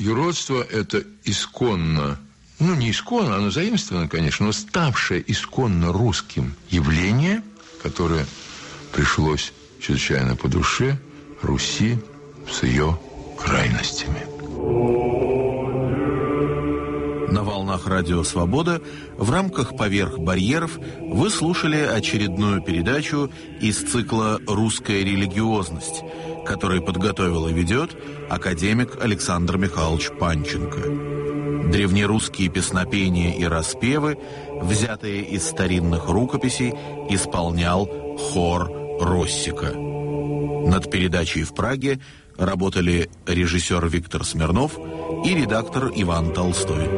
юродство – это исконно, не исконно, оно заимствовано, конечно, но ставшее исконно русским явление, которое пришлось чрезвычайно по душе Руси с ее крайностями. На волнах Радио Свобода в рамках «Поверх барьеров» вы слушали очередную передачу из цикла «Русская религиозность», который подготовил и ведет академик Александр Михайлович Панченко. Древнерусские песнопения и распевы, взятые из старинных рукописей, исполнял хор Россика. Над передачей в Праге работали режиссер Виктор Смирнов и редактор Иван Толстой.